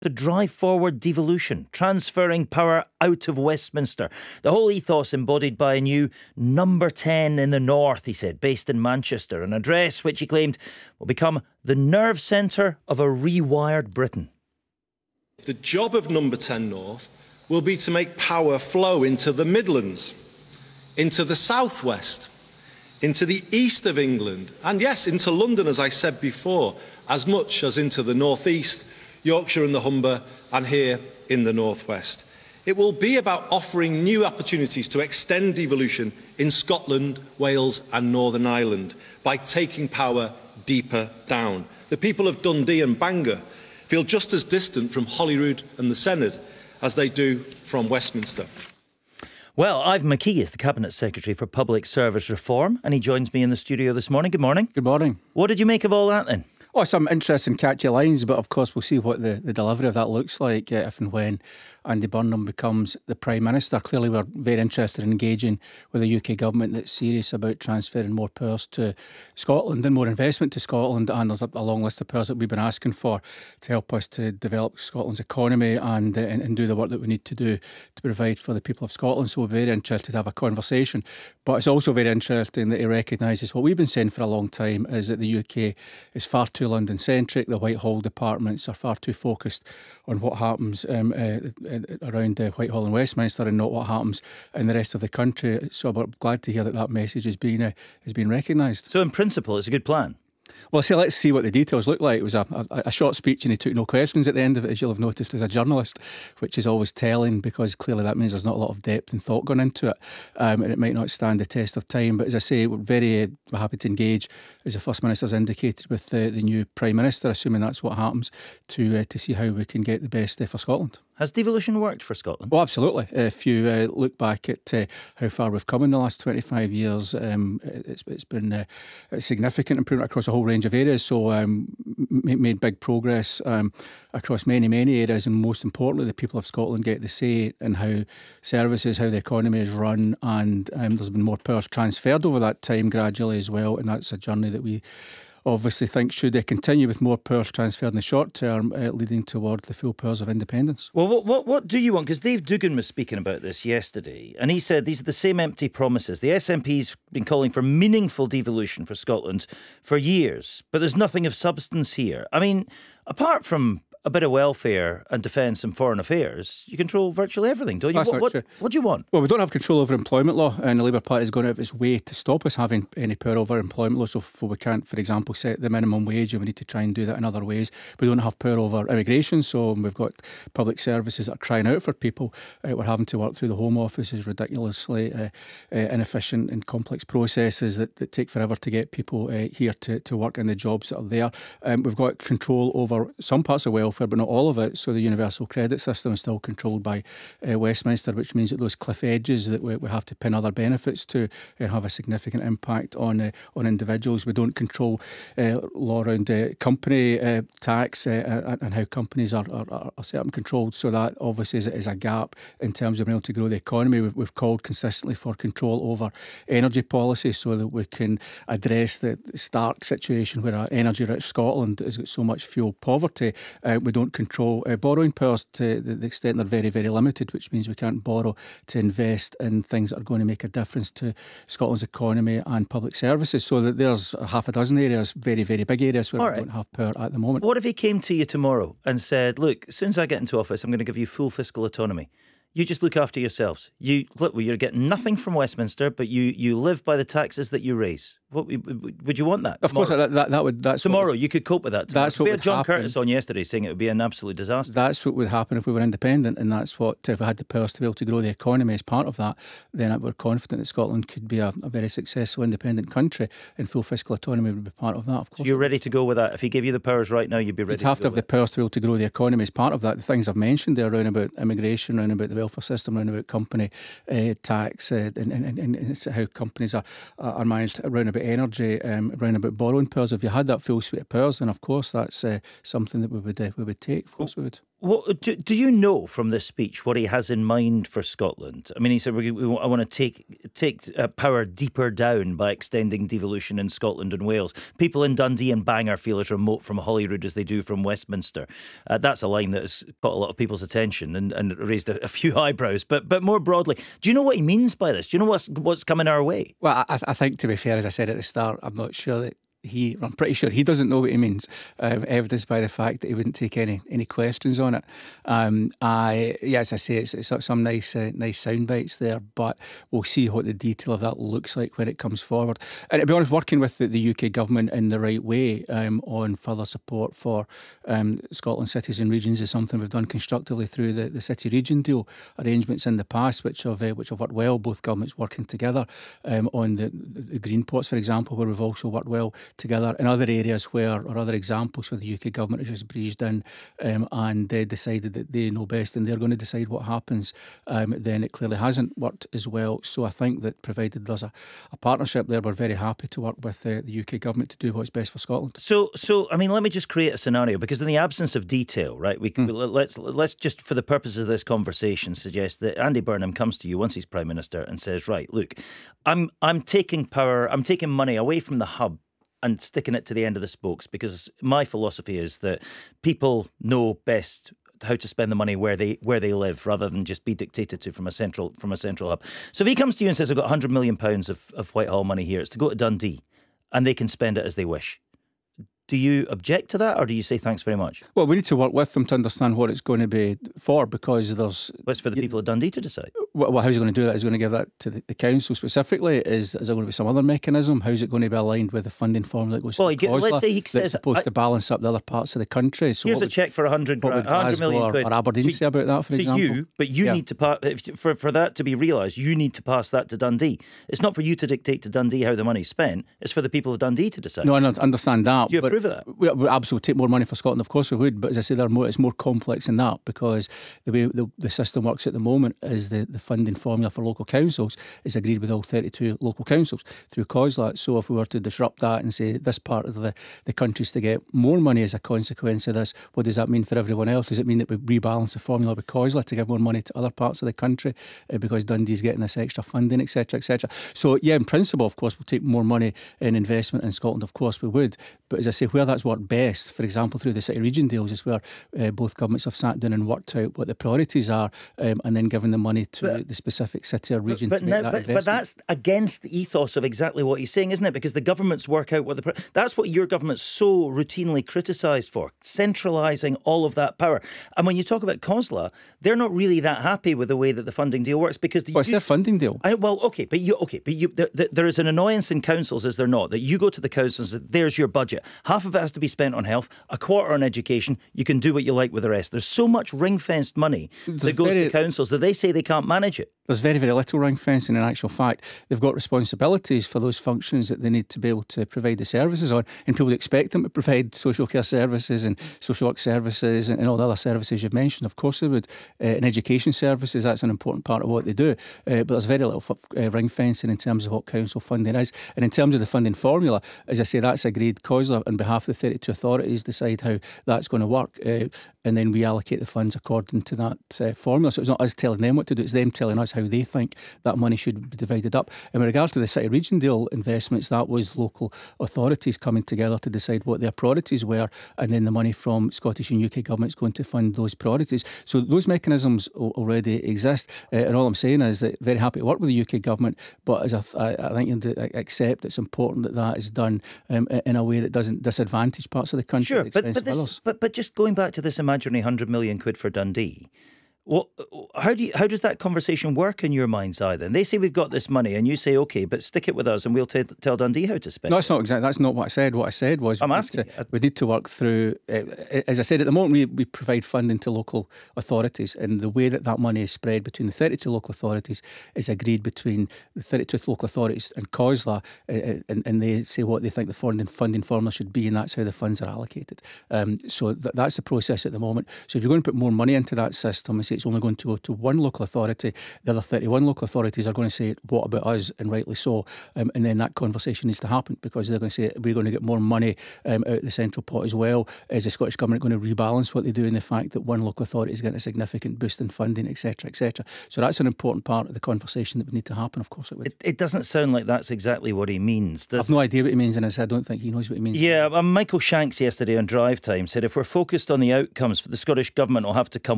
to drive forward devolution, transferring power out of Westminster. The whole ethos embodied by a new Number 10 in the North, he said, based in Manchester, an address which he claimed will become the nerve centre of a rewired Britain. The job of Number 10 North will be to make power flow into the Midlands, into the South West, into the east of England, and yes, into London, as I said before, as much as into the North East, Yorkshire and the Humber, and here in the North West. It will be about offering new opportunities to extend devolution in Scotland, Wales and Northern Ireland by taking power deeper down. The people of Dundee and Bangor feel just as distant from Holyrood and the Senedd as they do from Westminster. Well, Ivan McKee is the Cabinet Secretary for Public Service Reform, and he joins me in the studio this morning. Good morning. Good morning. What did you make of all that then? Oh, some interesting catchy lines, but of course we'll see what the delivery of that looks like if and when Andy Burnham becomes the Prime Minister. Clearly we're very interested in engaging with a UK government that's serious about transferring more powers to Scotland and more investment to Scotland, and there's a long list of powers that we've been asking for to help us to develop Scotland's economy and do the work that we need to do to provide for the people of Scotland. So we're very interested to have a conversation, but it's also very interesting that he recognises what we've been saying for a long time, is that the UK is far too London-centric. The Whitehall departments are far too focused on what happens around Whitehall and Westminster and not what happens in the rest of the country. So we're glad to hear that message has been recognised. So in principle, it's a good plan. Well, let's see what the details look like. It was a short speech and he took no questions at the end of it, as you'll have noticed as a journalist, which is always telling, because clearly that means there's not a lot of depth and thought gone into it, and it might not stand the test of time. But as I say, we're very happy to engage, as the First Minister's indicated, with the new Prime Minister, assuming that's what happens, to see how we can get the best for Scotland. Has devolution worked for Scotland? Well, absolutely. If you look back at how far we've come in the last 25 years, it's been a significant improvement across a whole range of areas. So made big progress across many areas, and most importantly, the people of Scotland get the say in how services, how the economy is run, and there's been more powers transferred over that time gradually as well, and that's a journey that we obviously think should continue, with more powers transferred in the short term, leading toward the full powers of independence. Well, what do you want? Because Dave Duggan was speaking about this yesterday, and he said these are the same empty promises. The SNP's been calling for meaningful devolution for Scotland for years, but there's nothing of substance here. I mean, apart from a bit of welfare and defence and foreign affairs, you control virtually everything, don't you? What do you want? Well, we don't have control over employment law, and the Labour Party is going out of its way to stop us having any power over employment law. So we can't, for example, set the minimum wage, and we need to try and do that in other ways. We don't have power over immigration, so we've got public services that are crying out for people. We're having to work through the Home Office's ridiculously inefficient and complex processes that take forever to get people here to work in the jobs that are there. We've got control over some parts of welfare, but not all of it. So the universal credit system is still controlled by Westminster, which means that those cliff edges that we have to pin other benefits to have a significant impact on individuals. We don't control law around company tax and how companies are set up and controlled. So that obviously is a gap in terms of being able to grow the economy. We've called consistently for control over energy policy so that we can address the stark situation where our energy-rich Scotland has got so much fuel poverty. We don't control borrowing powers to the extent they're very, very limited, which means we can't borrow to invest in things that are going to make a difference to Scotland's economy and public services. So that there's half a dozen areas, very, very big areas where we don't have power at the moment. What if he came to you tomorrow and said, look, as soon as I get into office, I'm going to give you full fiscal autonomy. You just look after yourselves. You're getting nothing from Westminster, but you live by the taxes that you raise. Would you want that? Of course, that would. That's tomorrow. You could cope with that. That's what we would had John happen. Curtis on yesterday saying it would be an absolute disaster. That's what would happen if we were independent, and that's what, if we had the powers to be able to grow the economy as part of that, then we're confident that Scotland could be a very successful independent country, and full fiscal autonomy would be part of that. Of course. So you're ready to go with that? If he gave you the powers right now, you'd be ready. You'd have to have the powers to be able to grow the economy as part of that. The things I've mentioned there, around about immigration, around about the welfare system, around about company tax, and how companies are managed, around about energy, around about borrowing powers. If you had that full suite of powers, then of course that's something that we would take. Of course we would. Do you know from this speech what he has in mind for Scotland? I mean, he said, I want to take power deeper down by extending devolution in Scotland and Wales. People in Dundee and Bangor feel as remote from Holyrood as they do from Westminster. That's a line that has caught a lot of people's attention and raised a few eyebrows. But more broadly, do you know what he means by this? Do you know what's coming our way? Well, I think, to be fair, as I said at the start, I'm not sure that I'm pretty sure he doesn't know what he means, evidenced by the fact that he wouldn't take any questions on it. As I say, it's some nice sound bites there, but we'll see what the detail of that looks like when it comes forward. And to be honest, working with the UK government in the right way on further support for Scotland cities and regions is something we've done constructively through the city region deal arrangements in the past, which have worked well. Both governments working together on the green pots, for example, where we've also worked well together. In other areas or other examples where the UK government has just breezed in and decided that they know best and they're going to decide what happens, then it clearly hasn't worked as well. So I think that provided there's a partnership there, we're very happy to work with the UK government to do what's best for Scotland. So I mean, let me just create a scenario, because in the absence of detail, right, let's just, for the purposes of this conversation, suggest that Andy Burnham comes to you once he's Prime Minister and says, right, look, I'm taking money away from the hub and sticking it to the end of the spokes, because my philosophy is that people know best how to spend the money where they live, rather than just be dictated to from a central hub. So if he comes to you and says, I've got £100 million of Whitehall money here, it's to go to Dundee and they can spend it as they wish, do you object to that, or do you say thanks very much? Well, we need to work with them to understand what it's going to be for, because there's... Well, it's for the people of Dundee to decide. Well, how's he going to do that? Is he going to give that to the council specifically? Is there going to be some other mechanism? How's it going to be aligned with the funding formula that goes to COSLA? Let's say he says... That's supposed to balance up the other parts of the country. So here's a cheque for 100 million quid. Or Aberdeen say about that, for example? You need to pass... For that to be realised, you need to pass that to Dundee. It's not for you to dictate to Dundee how the money's spent. It's for the people of Dundee to decide. No, I understand that. Do you approve of that? We absolutely take more money for Scotland, of course we would, but as I say, it's more complex than that, because the way the system works at the moment is the funding formula for local councils is agreed with all 32 local councils through COSLA. So if we were to disrupt that and say this part of the country's to get more money as a consequence of this, what does that mean for everyone else? Does it mean that we rebalance the formula with COSLA to give more money to other parts of the country because Dundee's getting this extra funding, etc., etc.? So yeah, in principle, of course, we'll take more money in investment in Scotland, of course we would, but as I say, where that's worked best, for example, through the city region deals, is where both governments have sat down and worked out what the priorities are, and then given the money to the specific city or region to make that investment. But that's against the ethos of exactly what he's saying, isn't it? Because the governments work out what that's what your government's so routinely criticised for, centralising all of that power. And when you talk about COSLA, they're not really that happy with the way that the funding deal works, because it's their funding deal. There is an annoyance in councils, is there not, that you go to the councils and there's your budget. Half of it has to be spent on health, a quarter on education. You can do what you like with the rest. There's so much ring-fenced money that goes to councils that they say they can't manage it. There's very, very little ring fencing in actual fact. They've got responsibilities for those functions that they need to be able to provide the services on, and people expect them to provide social care services and social work services and all the other services you've mentioned. Of course they would. And education services, that's an important part of what they do. But there's very little ring fencing in terms of what council funding is. And in terms of the funding formula, as I say, that's agreed. COSLA, on behalf of the 32 authorities, decide how that's going to work. And then we allocate the funds according to that formula. So it's not us telling them what to do, it's them telling us how they think that money should be divided up. And with regards to the city region deal investments, that was local authorities coming together to decide what their priorities were, and then the money from Scottish and UK governments going to fund those priorities. So those mechanisms already exist. And all I'm saying is that very happy to work with the UK government, but as I think you accept it's important that that is done in a way that doesn't disadvantage parts of the country. Sure, but just going back to this imaginary 100 million quid for Dundee, how does that conversation work in your mind's eye then? They say we've got this money and you say, OK, but stick it with us and we'll tell Dundee how to spend it. No, that's not exactly. That's not what I said. What I said was we need to work through, as I said, at the moment we provide funding to local authorities, and the way that money is spread between the 32 local authorities is agreed between the 32 local authorities and COSLA, and they say what they think the funding formula should be, and that's how the funds are allocated. So that's the process at the moment. So if you're going to put more money into that system, say it's only going to go to one local authority. The other 31 local authorities are going to say, what about us? And rightly so. And then that conversation needs to happen, because they're going to say, we're going to get more money out of the central pot as well. Is the Scottish Government going to rebalance what they do in the fact that one local authority is getting a significant boost in funding, etc., etc.? So that's an important part of the conversation that would need to happen, of course it would. It doesn't sound like that's exactly what he means, does I've no idea what he means, and I don't think he knows what he means. Yeah, Michael Shanks yesterday on Drive Time said if we're focused on the outcomes, the Scottish Government will have to come